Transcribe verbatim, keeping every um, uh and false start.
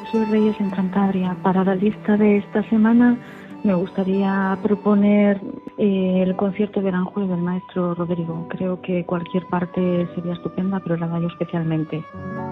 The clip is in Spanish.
soy Reyes en Cantabria. Para la lista de esta semana me gustaría proponer eh, el concierto de Aranjuez del maestro Rodrigo. Creo que cualquier parte sería estupenda, pero la de yo especialmente.